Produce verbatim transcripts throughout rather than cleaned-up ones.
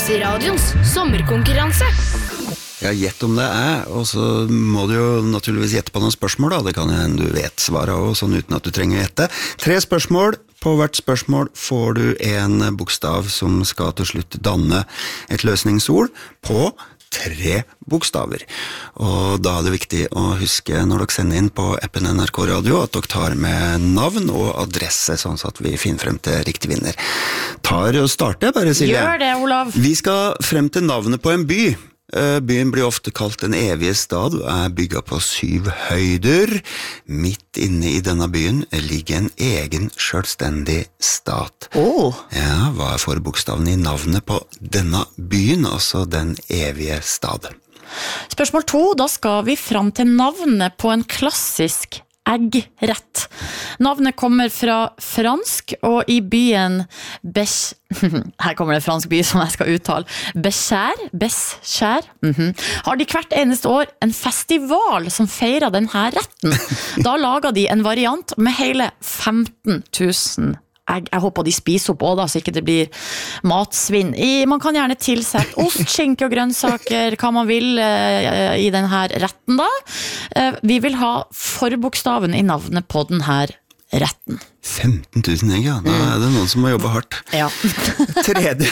Reiseradions sommerkonkurranse. Ja, gjett om det er, og så må du jo naturligvis gjette på noen spørsmål da, det kan jo du vet svaret og sånn uten at du trenger gjette. Tre spørsmål, på hvert spørsmål får du en bokstav som skal til slutt danne et løsningsord på tre bokstaver. Og da er det viktig å huske når dere sender inn på appen N R K Radio at dere tar med navn og adresse, sånn at vi finner frem til riktig vinner. Tar og starter bare, Silje. Gjør det, Olav. Vi skal frem til navnet på en by. Byen blir ofte kalt den evige stad og er bygget på syv høyder. Midt inne i denne byen ligger en egen selvstendig stat. Oh. Ja, hva er forbokstaven i navnet på denne byen, altså den evige stad? Spørsmål to, da skal vi fram til navnet på en klassisk eggrett. Navnet kommer fra fransk, og i byen Bech... Her kommer det fransk by som jeg skal uttale. Beskjær, Beskjær, mm-hmm. har de hvert eneste år en festival som feirer denne retten. Da lager de en variant med hele femten tusen egg. Jeg håper de spiser opp også da, så ikke det blir matsvinn. I, man kan gjerne tilsette ost, skinke og grønnsaker, hva man vil uh, i denne retten da. Uh, vi vil ha forbokstaven i navnet på denne retten. femten tusen egg, ja. Da er det noen som må jobbe hardt. Ja. Tredje.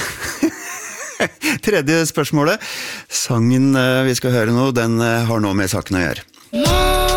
Tredje spørsmålet. Sangen vi skal høre nå, den har nå med saken å gjøre.